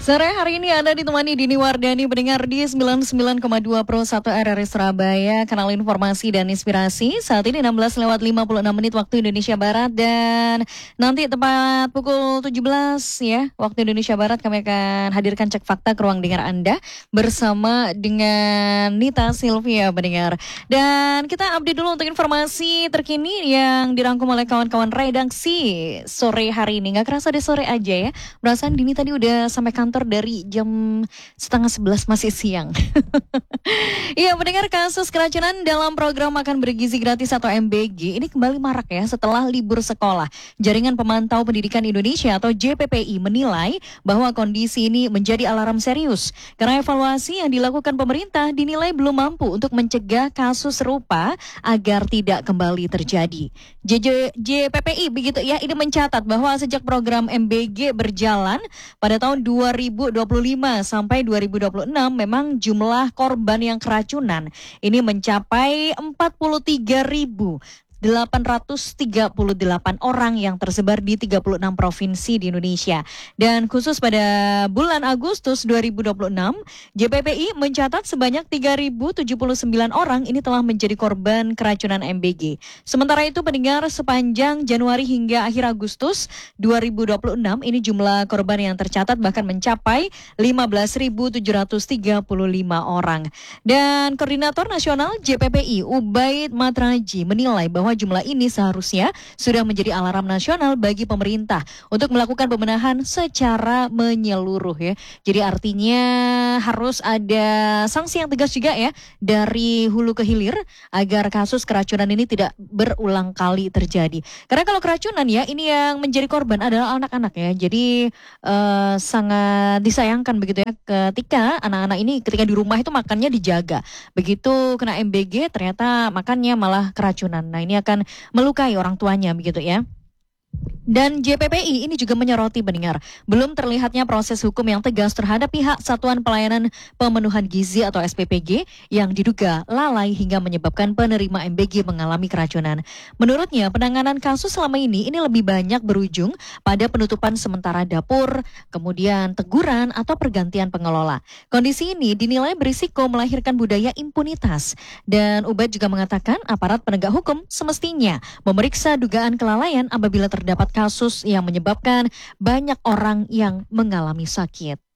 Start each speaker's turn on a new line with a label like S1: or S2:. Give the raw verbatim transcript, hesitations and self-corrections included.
S1: Sore hari ini Anda ditemani Dini Wardani pendengar di sembilan puluh sembilan koma dua Pro satu R R I Surabaya, kanal informasi dan inspirasi. Saat ini enam belas lewat lima puluh enam menit waktu Indonesia Barat, dan nanti tepat pukul tujuh belas ya waktu Indonesia Barat kami akan hadirkan cek fakta ke ruang dengar Anda bersama dengan Nita Silvia pendengar. Dan kita update dulu untuk informasi terkini yang dirangkum oleh kawan-kawan redaksi sore hari ini. Gak kerasa deh sore aja ya. Perasaan Dini tadi udah sampai kantor dari jam setengah sebelas masih siang. Iya, mendengar kasus keracunan dalam program makan bergizi gratis atau M B G ini kembali marak ya setelah libur sekolah. Jaringan Pemantau Pendidikan Indonesia atau J P P I menilai bahwa kondisi ini menjadi alarm serius karena evaluasi yang dilakukan pemerintah dinilai belum mampu untuk mencegah kasus serupa agar tidak kembali terjadi. J J, J P P I begitu ya, ini mencatat bahwa sejak program M B G berjalan pada tahun dua ribu dua puluh lima sampai dua ribu dua puluh enam memang jumlah korban yang keracunan ini mencapai empat puluh tiga ribu delapan ratus tiga puluh delapan orang yang tersebar di tiga puluh enam provinsi di Indonesia. Dan khusus pada bulan Agustus dua ribu dua puluh enam, J P P I mencatat sebanyak tiga ribu tujuh puluh sembilan orang ini telah menjadi korban keracunan M B G. Sementara itu pendengar, sepanjang Januari hingga akhir Agustus dua ribu dua puluh enam ini jumlah korban yang tercatat bahkan mencapai lima belas ribu tujuh ratus tiga puluh lima orang. Dan Koordinator Nasional J P P I Ubaid Matraji menilai bahwa jumlah ini seharusnya sudah menjadi alarm nasional bagi pemerintah untuk melakukan pembenahan secara menyeluruh ya. Jadi artinya harus ada sanksi yang tegas juga ya dari hulu ke hilir agar kasus keracunan ini tidak berulang kali terjadi. Karena kalau keracunan ya, ini yang menjadi korban adalah anak-anak ya. Jadi uh, sangat disayangkan begitu ya ketika anak-anak ini ketika di rumah itu makannya dijaga. Begitu kena M B G ternyata makannya malah keracunan. Nah, ini akan melukai orang tuanya begitu ya. Dan J P P I ini juga menyoroti pendengar, belum terlihatnya proses hukum yang tegas terhadap pihak Satuan Pelayanan Pemenuhan Gizi atau S P P G yang diduga lalai hingga menyebabkan penerima M B G mengalami keracunan. Menurutnya, penanganan kasus selama ini ini lebih banyak berujung pada penutupan sementara dapur, kemudian teguran atau pergantian pengelola. Kondisi ini dinilai berisiko melahirkan budaya impunitas. Dan Ubaid juga mengatakan aparat penegak hukum semestinya memeriksa dugaan kelalaian apabila terdapat kasus yang menyebabkan banyak orang yang mengalami sakit.